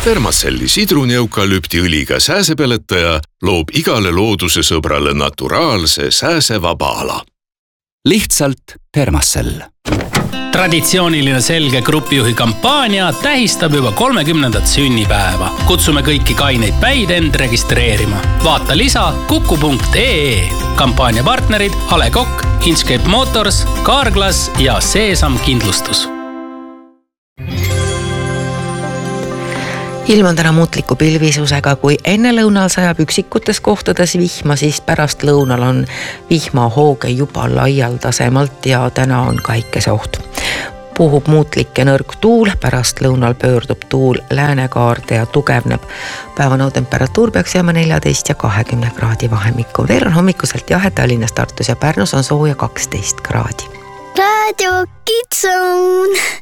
Thermacelli sidruni-eukalüptiõliga sääsepeletaja loob igale looduse sõbrale naturaalse sääsevaba ala. Lihtsalt Thermacell. Traditsiooniline selge grupijuhi kampaania tähistab juba 30. sünnipäeva. Kutsume kõiki kaineid päid end registreerima. Vaata lisa kuku.ee. Kampaania partnerid A. Le Coq, Inchcape Motors, Carglass ja Sesam Kindlustus. Ilm on täna muutliku pilvisusega, kui enne lõunal sajab üksikutes kohtades vihma, siis pärast lõunal on vihmahooge juba laialdasemalt ja täna on päikeseoht. Puhub muutlik ja nõrk tuul, pärast lõunal pöördub tuul läänekaarde ja tugevneb. Päevane temperatuur peaks jääma 14 ja 20 kraadi vahemikku. Veel on hommikuselt jahe, Tallinnas, Tartus ja Pärnus on sooja 12 kraadi. Radio Kids Zone.